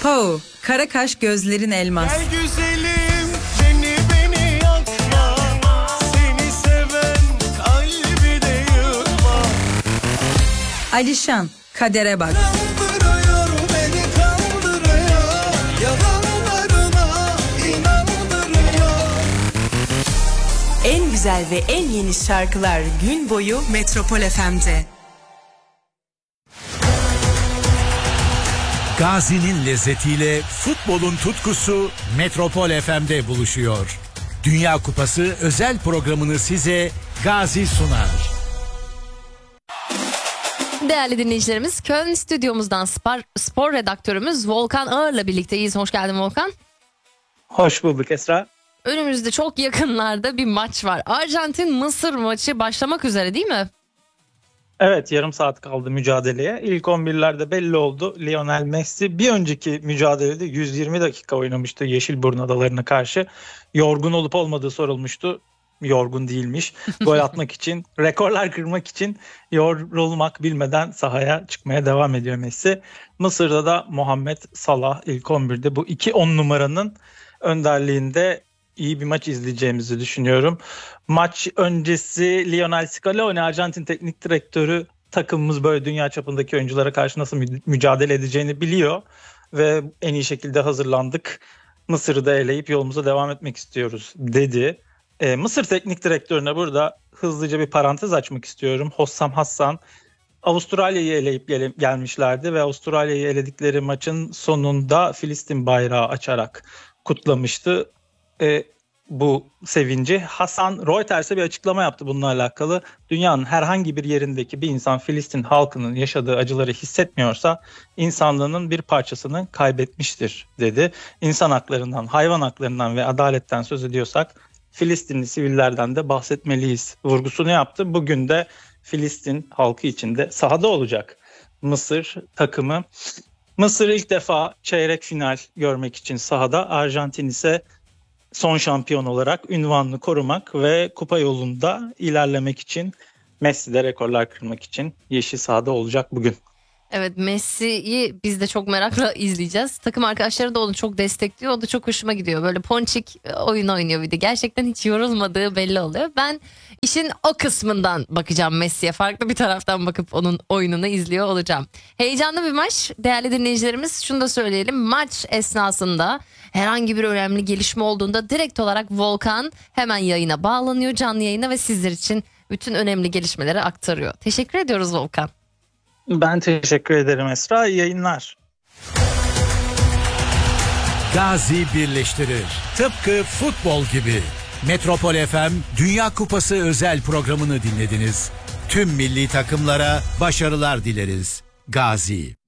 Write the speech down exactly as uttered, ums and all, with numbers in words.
Pau, kara kaş gözlerin elmas. Gel güzelim, beni beni yakma, seni seven kalbi de yıkma. Alişan, kadere bak. Kandırıyor beni kandırıyor, yalanlarına inandırıyor. En güzel ve en yeni şarkılar gün boyu Metropol F M'de. Gazi'nin lezzetiyle futbolun tutkusu Metropol F M'de buluşuyor. Dünya Kupası özel programını size Gazi sunar. Değerli dinleyicilerimiz, Köln stüdyomuzdan spor, spor redaktörümüz Volkan Ağır'la birlikteyiz. Hoş geldin Volkan. Hoş bulduk Esra. Önümüzde çok yakınlarda bir maç var. Arjantin-Mısır maçı başlamak üzere değil mi? Evet, yarım saat kaldı mücadeleye. İlk on birlerde belli oldu. Lionel Messi bir önceki mücadelede yüz yirmi dakika oynamıştı Yeşilburnu Adaları'na karşı. Yorgun olup olmadığı sorulmuştu. Yorgun değilmiş. Gol atmak için, rekorlar kırmak için yorulmak bilmeden sahaya çıkmaya devam ediyor Messi. Mısır'da da Muhammed Salah ilk on birde bu iki on numaranın önderliğinde iyi bir maç izleyeceğimizi düşünüyorum. Maç öncesi Lionel Scaloni, Arjantin teknik direktörü, takımımız böyle dünya çapındaki oyunculara karşı nasıl mü- mücadele edeceğini biliyor ve en iyi şekilde hazırlandık. Mısır'ı da eleyip yolumuza devam etmek istiyoruz dedi. Ee, Mısır teknik direktörüne burada hızlıca bir parantez açmak istiyorum. Hossam Hassan Avustralya'yı eleyip gel- gelmişlerdi ve Avustralya'yı eledikleri maçın sonunda Filistin bayrağı açarak kutlamıştı e, bu sevinci. Hasan Reuters'e bir açıklama yaptı bununla alakalı. Dünyanın herhangi bir yerindeki bir insan Filistin halkının yaşadığı acıları hissetmiyorsa insanlığının bir parçasını kaybetmiştir dedi. İnsan haklarından, hayvan haklarından ve adaletten söz ediyorsak Filistinli sivillerden de bahsetmeliyiz vurgusunu yaptı. Bugün de Filistin halkı içinde sahada olacak Mısır takımı. Mısır ilk defa çeyrek final görmek için sahada. Arjantin ise son şampiyon olarak ünvanını korumak ve kupa yolunda ilerlemek için, Messi'de rekorlar kırmak için yeşil sahada olacak bugün. Evet, Messi'yi biz de çok merakla izleyeceğiz. Takım arkadaşları da onu çok destekliyor. O da çok hoşuma gidiyor. Böyle ponçik oyun oynuyor bir de. Gerçekten hiç yorulmadığı belli oluyor. Ben işin o kısmından bakacağım Messi'ye. Farklı bir taraftan bakıp onun oyununu izliyor olacağım. Heyecanlı bir maç. Değerli dinleyicilerimiz, şunu da söyleyelim. Maç esnasında herhangi bir önemli gelişme olduğunda direkt olarak Volkan hemen yayına bağlanıyor. Canlı yayına ve sizler için bütün önemli gelişmeleri aktarıyor. Teşekkür ediyoruz Volkan. Ben teşekkür ederim Esra. İyi yayınlar. Gazi birleştirir. Tıpkı futbol gibi. Metropol F M Dünya Kupası özel programını dinlediniz. Tüm milli takımlara başarılar dileriz. Gazi.